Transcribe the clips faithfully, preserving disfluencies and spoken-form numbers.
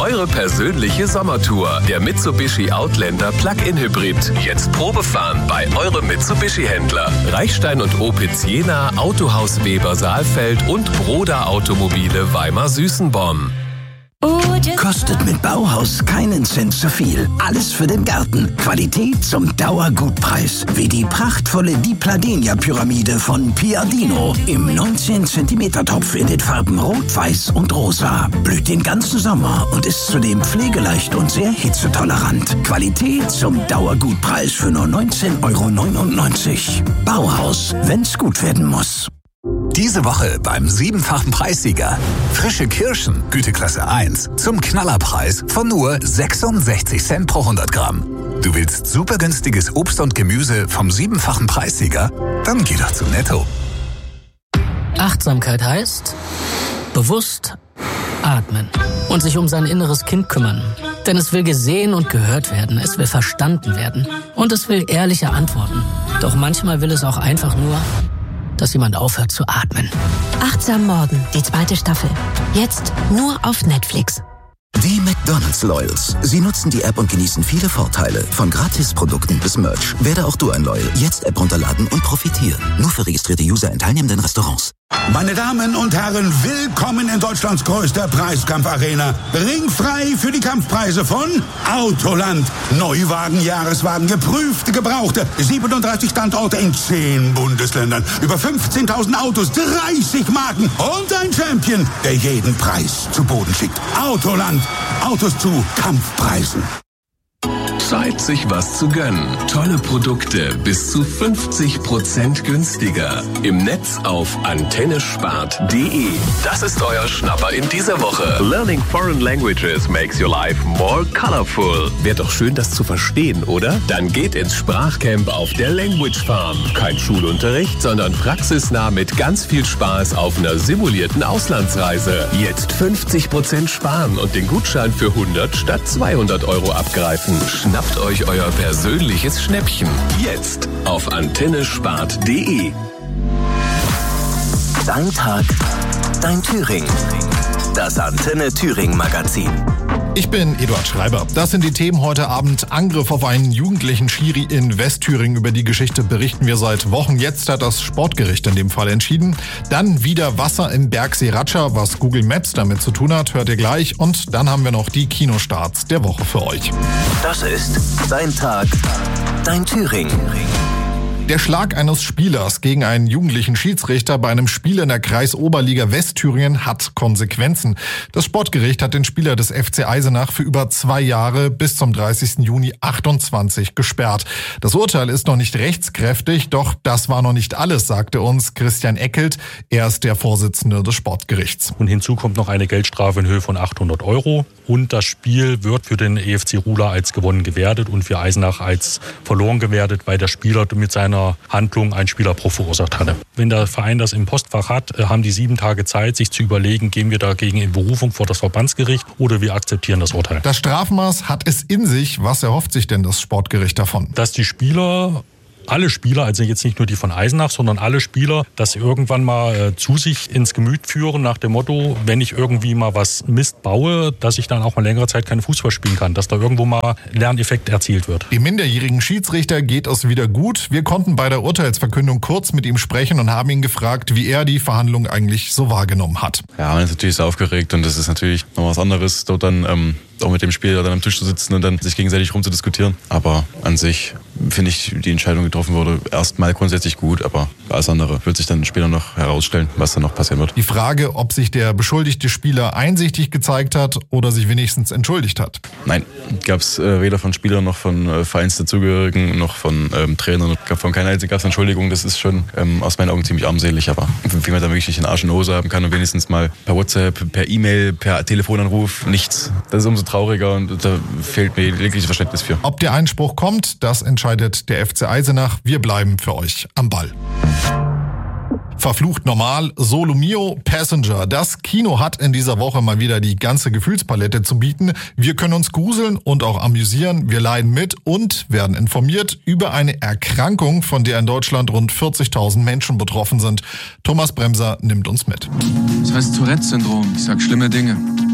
Eure persönliche Sommertour. Der Mitsubishi Outlander Plug-in Hybrid. Jetzt Probefahren bei eurem Mitsubishi-Händler. Reichstein und Opitz Jena, Autohaus Weber Saalfeld und Broda Automobile Weimar-Süßenborn. Kostet mit Bauhaus keinen Cent zu viel. Alles für den Garten. Qualität zum Dauergutpreis. Wie die prachtvolle Dipladenia-Pyramide von Piadino. Im neunzehn Zentimeter Topf in den Farben Rot, Weiß und Rosa. Blüht den ganzen Sommer und ist zudem pflegeleicht und sehr hitzetolerant. Qualität zum Dauergutpreis für nur neunzehn Euro neunundneunzig. Bauhaus, wenn's gut werden muss. Diese Woche beim siebenfachen Preissieger. Frische Kirschen, Güteklasse eins, zum Knallerpreis von nur sechsundsechzig Cent pro hundert Gramm. Du willst super günstiges Obst und Gemüse vom siebenfachen Preissieger? Dann geh doch zu Netto. Achtsamkeit heißt bewusst atmen und sich um sein inneres Kind kümmern. Denn es will gesehen und gehört werden, es will verstanden werden und es will ehrliche Antworten. Doch manchmal will es auch einfach nur, dass jemand aufhört zu atmen. Achtsam Morden, die zweite Staffel. Jetzt nur auf Netflix. Die McDonald's Loyals. Sie nutzen die App und genießen viele Vorteile. Von Gratisprodukten bis Merch. Werde auch du ein Loyal. Jetzt App runterladen und profitieren. Nur für registrierte User in teilnehmenden Restaurants. Meine Damen und Herren, willkommen in Deutschlands größter Preiskampfarena. Ringfrei für die Kampfpreise von Autoland. Neuwagen, Jahreswagen, geprüfte, gebrauchte. siebenunddreißig Standorte in zehn Bundesländern. Über fünfzehntausend Autos, dreißig Marken und ein Champion, der jeden Preis zu Boden schickt. Autoland. Autos zu Kampfpreisen. Zeit, sich was zu gönnen. Tolle Produkte bis zu fünfzig Prozent günstiger. Im Netz auf antenne spart punkt de. Das ist euer Schnapper in dieser Woche. Learning foreign languages makes your life more colorful. Wäre doch schön, das zu verstehen, oder? Dann geht ins Sprachcamp auf der Language Farm. Kein Schulunterricht, sondern praxisnah mit ganz viel Spaß auf einer simulierten Auslandsreise. Jetzt fünfzig Prozent sparen und den Gutschein für hundert statt zweihundert Euro abgreifen. Schnappt euch euer persönliches Schnäppchen. Jetzt auf antenne spart punkt de. Dein Tag, dein Thüringen. Das Antenne Thüringen Magazin. Ich bin Eduard Schreiber. Das sind die Themen heute Abend. Angriff auf einen jugendlichen Schiri in Westthüringen. Über die Geschichte berichten wir seit Wochen. Jetzt hat das Sportgericht in dem Fall entschieden. Dann wieder Wasser im Bergsee Ratscha, was Google Maps damit zu tun hat, hört ihr gleich. Und dann haben wir noch die Kinostarts der Woche für euch. Das ist Dein Tag, dein Thüringen. Der Schlag eines Spielers gegen einen jugendlichen Schiedsrichter bei einem Spiel in der Kreisoberliga Westthüringen hat Konsequenzen. Das Sportgericht hat den Spieler des F C Eisenach für über zwei Jahre bis zum dreißigsten Juni achtundzwanzig gesperrt. Das Urteil ist noch nicht rechtskräftig, doch das war noch nicht alles, sagte uns Christian Eckelt. Er ist der Vorsitzende des Sportgerichts. Und hinzu kommt noch eine Geldstrafe in Höhe von achthundert Euro. Und das Spiel wird für den E F C Ruhla als gewonnen gewertet und für Eisenach als verloren gewertet, weil der Spieler mit seiner Handlung einen Spielerbruch verursacht hatte. Wenn der Verein das im Postfach hat, haben die sieben Tage Zeit, sich zu überlegen, gehen wir dagegen in Berufung vor das Verbandsgericht oder wir akzeptieren das Urteil. Das Strafmaß hat es in sich. Was erhofft sich denn das Sportgericht davon? Dass die Spieler... Alle Spieler, also jetzt nicht nur die von Eisenach, sondern alle Spieler, das irgendwann mal äh, zu sich ins Gemüt führen nach dem Motto, wenn ich irgendwie mal was Mist baue, dass ich dann auch mal längere Zeit keinen Fußball spielen kann, dass da irgendwo mal Lerneffekt erzielt wird. Dem minderjährigen Schiedsrichter geht es wieder gut. Wir konnten bei der Urteilsverkündung kurz mit ihm sprechen und haben ihn gefragt, wie er die Verhandlung eigentlich so wahrgenommen hat. Ja, man ist natürlich sehr aufgeregt und das ist natürlich noch was anderes, dort dann ähm, auch mit dem Spieler dann am Tisch zu sitzen und dann sich gegenseitig rumzudiskutieren. Aber an sich finde ich, die Entscheidung getroffen wurde, erstmal grundsätzlich gut, aber alles andere wird sich dann später noch herausstellen, was dann noch passieren wird. Die Frage, ob sich der beschuldigte Spieler einsichtig gezeigt hat oder sich wenigstens entschuldigt hat. Nein, gab es äh, weder von Spielern noch von äh, Vereinsdazugehörigen noch von ähm, Trainern, von keiner einzigen gab es Entschuldigung. Das ist schon ähm, aus meinen Augen ziemlich armselig, aber wie man dann wirklich den Arsch in der Hose haben kann und wenigstens mal per WhatsApp, per E-Mail, per Telefonanruf, nichts. Das ist umso trauriger und da fehlt mir jegliches Verständnis für. Ob der Einspruch kommt, das entscheidet der F C Eisenach. Wir bleiben für euch am Ball. Verflucht normal, Solo Mio, Passenger. Das Kino hat in dieser Woche mal wieder die ganze Gefühlspalette zu bieten. Wir können uns gruseln und auch amüsieren. Wir leiden mit und werden informiert über eine Erkrankung, von der in Deutschland rund vierzigtausend Menschen betroffen sind. Thomas Bremser nimmt uns mit. Das heißt Tourette-Syndrom. Ich sag schlimme Dinge.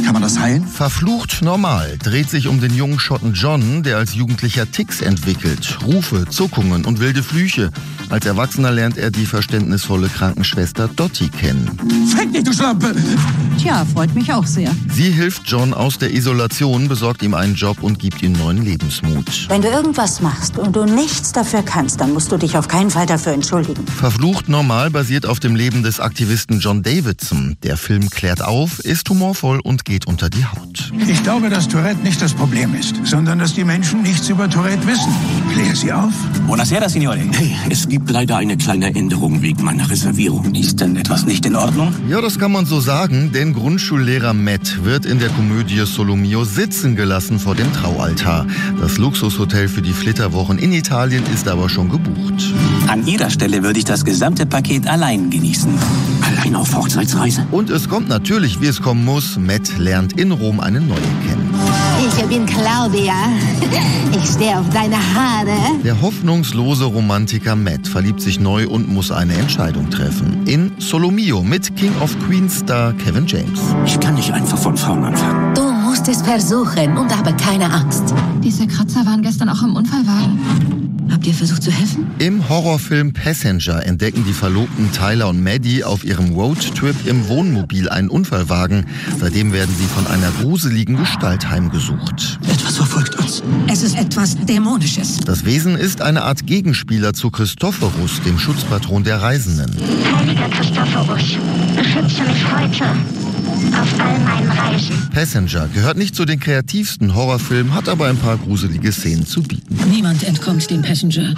Kann man das heilen? Verflucht normal dreht sich um den jungen Schotten John, der als Jugendlicher Ticks entwickelt. Rufe, Zuckungen und wilde Flüche. Als Erwachsener lernt er die verständnisvolle Krankenschwester Dottie kennen. Fick dich, du Schlampe! Tja, freut mich auch sehr. Sie hilft John aus der Isolation, besorgt ihm einen Job und gibt ihm neuen Lebensmut. Wenn du irgendwas machst und du nichts dafür kannst, dann musst du dich auf keinen Fall dafür entschuldigen. Verflucht normal basiert auf dem Leben des Aktivisten John Davidson. Der Film klärt auf, ist humorvoll und geht unter die Haut. Ich glaube, dass Tourette nicht das Problem ist, sondern dass die Menschen nichts über Tourette wissen. Klär sie auf. Buonasera, Signore. Hey, es gibt leider eine kleine Änderung wegen meiner Reservierung. Ist denn etwas nicht in Ordnung? Ja, das kann man so sagen, denn Grundschullehrer Matt wird in der Komödie Solomio sitzen gelassen vor dem Traualtar. Das Luxushotel für die Flitterwochen in Italien ist aber schon gebucht. An Ihrer Stelle würde ich das gesamte Paket allein genießen. Allein auf Hochzeitsreise. Und es kommt natürlich, wie es kommen muss. Matt lernt in Rom eine neue kennen. Ich bin Claudia. Ich stehe auf deine Haare. Der hoffnungslose Romantiker Matt verliebt sich neu und muss eine Entscheidung treffen. In Solomio mit King of Queens Star Kevin James. Ich kann nicht einfach von vorn anfangen. Du musst es versuchen und habe keine Angst. Diese Kratzer waren gestern auch im Unfallwagen. Habt ihr versucht zu helfen? Im Horrorfilm Passenger entdecken die Verlobten Tyler und Maddie auf ihrem Roadtrip im Wohnmobil einen Unfallwagen. Seitdem werden sie von einer gruseligen Gestalt heimgesucht. Etwas verfolgt uns. Es ist etwas Dämonisches. Das Wesen ist eine Art Gegenspieler zu Christophorus, dem Schutzpatron der Reisenden. Heiliger Christophorus, beschütze mich heute auf all meinen Reisen. Passenger gehört nicht zu den kreativsten Horrorfilmen, hat aber ein paar gruselige Szenen zu bieten. Niemand entkommt dem Passenger.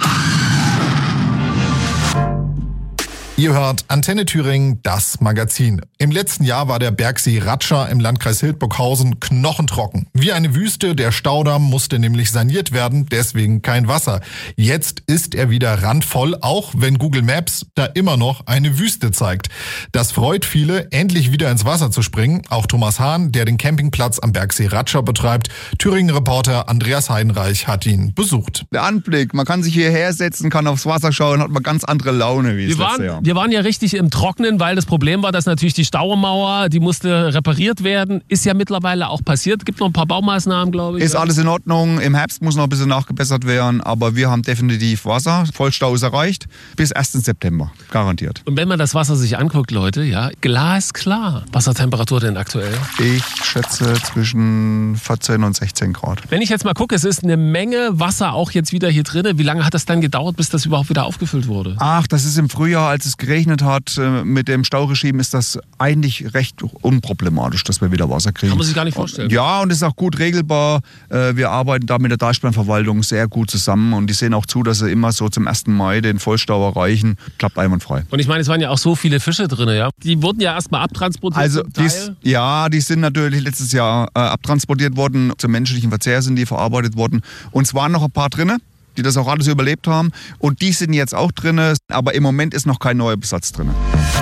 Ihr hört Antenne Thüringen, das Magazin. Im letzten Jahr war der Bergsee Ratscher im Landkreis Hildburghausen knochentrocken. Wie eine Wüste, der Staudamm musste nämlich saniert werden, deswegen kein Wasser. Jetzt ist er wieder randvoll, auch wenn Google Maps da immer noch eine Wüste zeigt. Das freut viele, endlich wieder ins Wasser zu springen. Auch Thomas Hahn, der den Campingplatz am Bergsee Ratscher betreibt, Thüringen-Reporter Andreas Heidenreich hat ihn besucht. Der Anblick, man kann sich hierher setzen, kann aufs Wasser schauen, hat man ganz andere Laune wie es letztes Jahr. Wir waren ja richtig im Trocknen, weil das Problem war, dass natürlich die Staumauer, die musste repariert werden. Ist ja mittlerweile auch passiert. Gibt noch ein paar Baumaßnahmen, glaube ich. Ist alles in Ordnung. Im Herbst muss noch ein bisschen nachgebessert werden. Aber wir haben definitiv Wasser. Vollstau ist erreicht. Bis ersten September. Garantiert. Und wenn man das Wasser sich anguckt, Leute, ja, glasklar. Wassertemperatur denn aktuell? Ich schätze zwischen vierzehn und sechzehn Grad. Wenn ich jetzt mal gucke, es ist eine Menge Wasser auch jetzt wieder hier drin. Wie lange hat das dann gedauert, bis das überhaupt wieder aufgefüllt wurde? Ach, das ist im Frühjahr, als es geregnet hat, mit dem Stauregime ist das eigentlich recht unproblematisch, dass wir wieder Wasser kriegen. Kann man sich gar nicht vorstellen. Ja, und ist auch gut regelbar. Wir arbeiten da mit der Deichbahnverwaltung sehr gut zusammen und die sehen auch zu, dass sie immer so zum ersten Mai den Vollstau erreichen. Klappt einwandfrei. Und ich meine, es waren ja auch so viele Fische drin, ja? Die wurden ja erstmal abtransportiert. Also, dies, ja, die sind natürlich letztes Jahr äh, abtransportiert worden. Zum menschlichen Verzehr sind die verarbeitet worden. Und es waren noch ein paar drin, die das auch alles überlebt haben. Und die sind jetzt auch drin, aber im Moment ist noch kein neuer Besatz drin.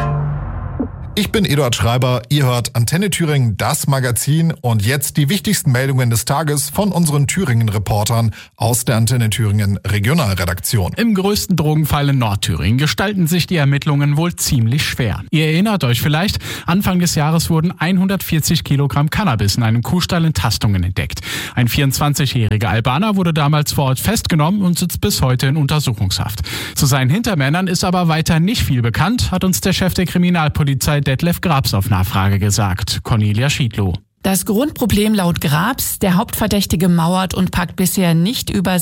Ich bin Eduard Schreiber, ihr hört Antenne Thüringen, das Magazin und jetzt die wichtigsten Meldungen des Tages von unseren Thüringen-Reportern aus der Antenne Thüringen Regionalredaktion. Im größten Drogenfall in Nordthüringen gestalten sich die Ermittlungen wohl ziemlich schwer. Ihr erinnert euch vielleicht, Anfang des Jahres wurden hundertvierzig Kilogramm Cannabis in einem Kuhstall in Tastungen entdeckt. Ein vierundzwanzigjähriger Albaner wurde damals vor Ort festgenommen und sitzt bis heute in Untersuchungshaft. Zu seinen Hintermännern ist aber weiter nicht viel bekannt, hat uns der Chef der Kriminalpolizei Detlef Grabs auf Nachfrage gesagt. Cornelia Schiedlow. Das Grundproblem laut Grabs, der Hauptverdächtige mauert und packt bisher nicht über